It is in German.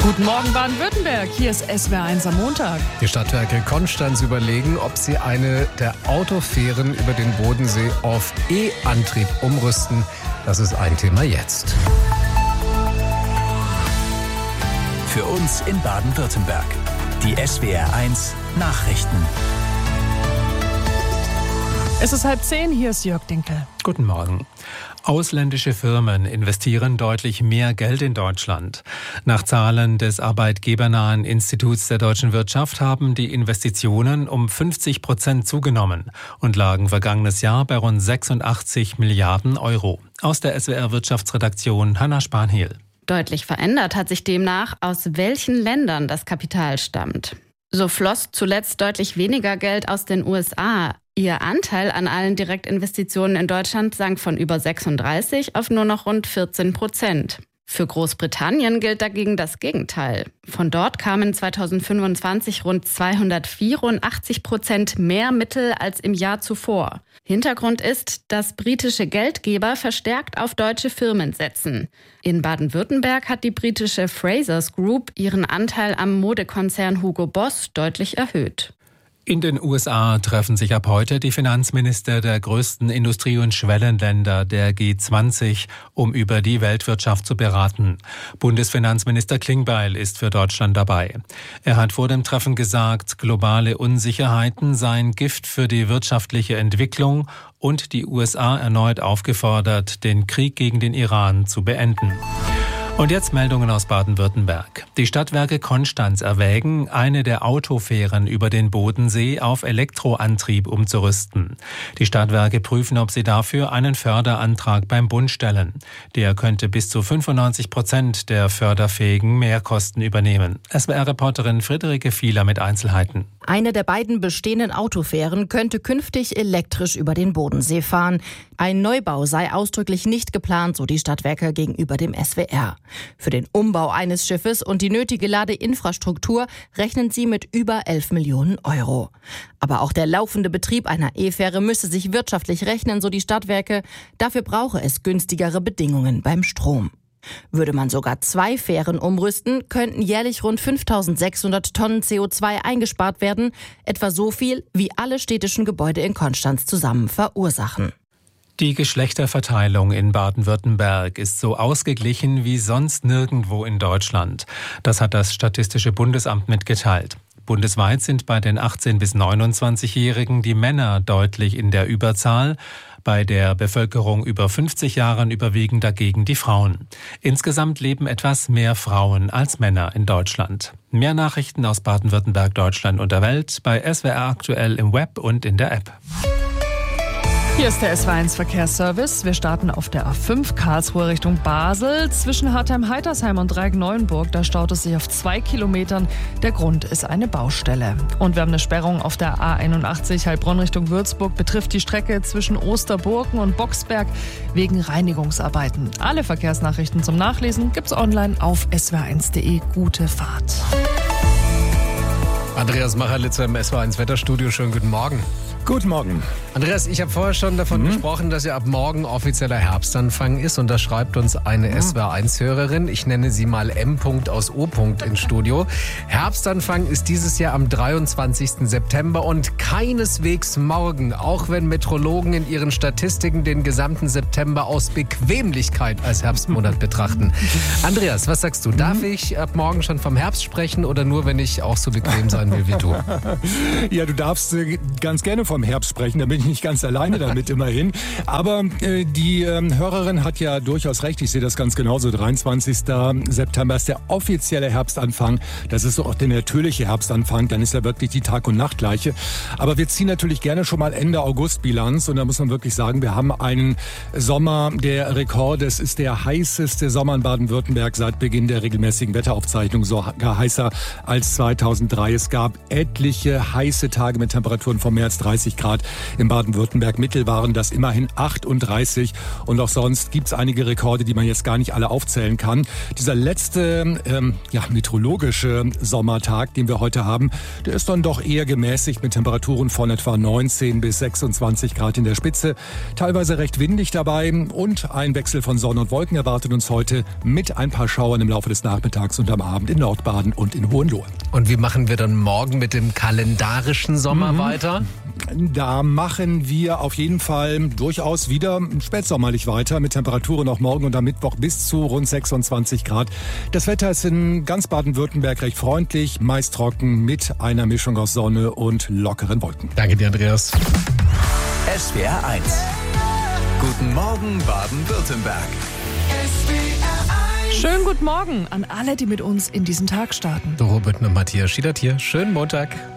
Guten Morgen Baden-Württemberg, hier ist SWR1 am Montag. Die Stadtwerke Konstanz überlegen, ob sie eine der Autofähren über den Bodensee auf E-Antrieb umrüsten. Das ist ein Thema jetzt. Für uns in Baden-Württemberg. Die SWR1 Nachrichten. Es ist 9:30, hier ist Jörg Dinkel. Guten Morgen. Ausländische Firmen investieren deutlich mehr Geld in Deutschland. Nach Zahlen des Arbeitgebernahen Instituts der deutschen Wirtschaft haben die Investitionen um 50% zugenommen und lagen vergangenes Jahr bei rund 86 Milliarden Euro. Aus der SWR-Wirtschaftsredaktion Hanna Spanhiel. Deutlich verändert hat sich demnach, aus welchen Ländern das Kapital stammt. So floss zuletzt deutlich weniger Geld aus den USA. Ihr Anteil an allen Direktinvestitionen in Deutschland sank von über 36 auf nur noch rund 14%. Für Großbritannien gilt dagegen das Gegenteil. Von dort kamen 2025 rund 284% mehr Mittel als im Jahr zuvor. Hintergrund ist, dass britische Geldgeber verstärkt auf deutsche Firmen setzen. In Baden-Württemberg hat die britische Frasers Group ihren Anteil am Modekonzern Hugo Boss deutlich erhöht. In den USA treffen sich ab heute die Finanzminister der größten Industrie- und Schwellenländer der G20, um über die Weltwirtschaft zu beraten. Bundesfinanzminister Klingbeil ist für Deutschland dabei. Er hat vor dem Treffen gesagt, globale Unsicherheiten seien Gift für die wirtschaftliche Entwicklung und die USA erneut aufgefordert, den Krieg gegen den Iran zu beenden. Und jetzt Meldungen aus Baden-Württemberg. Die Stadtwerke Konstanz erwägen, eine der Autofähren über den Bodensee auf Elektroantrieb umzurüsten. Die Stadtwerke prüfen, ob sie dafür einen Förderantrag beim Bund stellen. Der könnte bis zu 95% der förderfähigen Mehrkosten übernehmen. SWR-Reporterin Friederike Fieler mit Einzelheiten. Eine der beiden bestehenden Autofähren könnte künftig elektrisch über den Bodensee fahren. Ein Neubau sei ausdrücklich nicht geplant, so die Stadtwerke gegenüber dem SWR. Für den Umbau eines Schiffes und die nötige Ladeinfrastruktur rechnen sie mit über 11 Millionen Euro. Aber auch der laufende Betrieb einer E-Fähre müsse sich wirtschaftlich rechnen, so die Stadtwerke. Dafür brauche es günstigere Bedingungen beim Strom. Würde man sogar 2 Fähren umrüsten, könnten jährlich rund 5.600 Tonnen CO2 eingespart werden, etwa so viel, wie alle städtischen Gebäude in Konstanz zusammen verursachen. Die Geschlechterverteilung in Baden-Württemberg ist so ausgeglichen wie sonst nirgendwo in Deutschland. Das hat das Statistische Bundesamt mitgeteilt. Bundesweit sind bei den 18- bis 29-Jährigen die Männer deutlich in der Überzahl. Bei der Bevölkerung über 50 Jahren überwiegen dagegen die Frauen. Insgesamt leben etwas mehr Frauen als Männer in Deutschland. Mehr Nachrichten aus Baden-Württemberg, Deutschland und der Welt bei SWR aktuell im Web und in der App. Hier ist der SWR1 Verkehrsservice. Wir starten auf der A5 Karlsruhe Richtung Basel. Zwischen Hartheim-Heitersheim und Dreieck-Neuenburg, da staut es sich auf 2 Kilometern. Der Grund ist eine Baustelle. Und wir haben eine Sperrung auf der A81 Heilbronn Richtung Würzburg. Betrifft die Strecke zwischen Osterburken und Boxberg wegen Reinigungsarbeiten. Alle Verkehrsnachrichten zum Nachlesen gibt's online auf swr1.de. Gute Fahrt. Andreas Macherlitzer im SWR1 Wetterstudio. Schönen guten Morgen. Guten Morgen. Andreas, ich habe vorher schon davon gesprochen, dass ja ab morgen offizieller Herbstanfang ist und da schreibt uns eine SWR1-Hörerin, ich nenne sie mal M. aus O. ins Studio. Herbstanfang ist dieses Jahr am 23. September und keineswegs morgen, auch wenn Meteorologen in ihren Statistiken den gesamten September aus Bequemlichkeit als Herbstmonat betrachten. Andreas, was sagst du? Darf ich ab morgen schon vom Herbst sprechen oder nur, wenn ich auch so bequem sein will wie du? Ja, du darfst ganz gerne vom Herbst sprechen, da bin ich nicht ganz alleine damit immerhin. Aber die Hörerin hat ja durchaus recht, ich sehe das ganz genauso. 23. September ist der offizielle Herbstanfang. Das ist auch der natürliche Herbstanfang, dann ist ja wirklich die Tag- und Nachtgleiche. Aber wir ziehen natürlich gerne schon mal Ende August Bilanz und da muss man wirklich sagen, wir haben einen Sommer der Rekorde. Es ist der heißeste Sommer in Baden-Württemberg seit Beginn der regelmäßigen Wetteraufzeichnung, sogar heißer als 2003. Es gab etliche heiße Tage mit Temperaturen von mehr als 30 36 Grad. In Baden-Württemberg Mittel waren das immerhin 38. Und auch sonst gibt es einige Rekorde, die man jetzt gar nicht alle aufzählen kann. Dieser letzte meteorologische Sommertag, den wir heute haben, der ist dann doch eher gemäßigt mit Temperaturen von etwa 19 bis 26 Grad in der Spitze. Teilweise recht windig dabei und ein Wechsel von Sonne und Wolken erwartet uns heute mit ein paar Schauern im Laufe des Nachmittags und am Abend in Nordbaden und in Hohenlohe. Und wie machen wir dann morgen mit dem kalendarischen Sommer weiter? Da machen wir auf jeden Fall durchaus wieder spätsommerlich weiter mit Temperaturen auch morgen und am Mittwoch bis zu rund 26 Grad. Das Wetter ist in ganz Baden-Württemberg recht freundlich, meist trocken mit einer Mischung aus Sonne und lockeren Wolken. Danke dir, Andreas. SWR 1. Guten Morgen, Baden-Württemberg. Schönen guten Morgen an alle, die mit uns in diesen Tag starten. Doro Büttner, Matthias Schiedert hier. Schönen Montag.